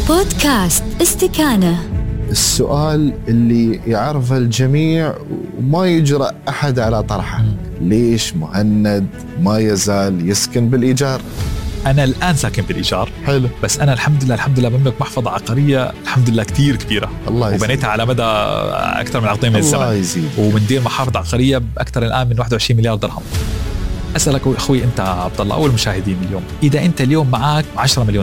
بودكاست استكانة. السؤال اللي يعرفه الجميع وما يجرأ أحد على طرحه: ليش مهند ما يزال يسكن بالإيجار؟ أنا الآن ساكن بالإيجار. حلو. بس أنا الحمد لله بملك محفظة عقارية الحمد لله كتير كبيرة، وبنيتها على مدى أكثر من عقدين من الزمن. الله يزيد. ومندير محافظة عقارية بأكثر الآن من 21 مليار درهم. أسألك أخوي أنت عبد الله أول مشاهدين اليوم، إذا أنت اليوم معك 10 مليون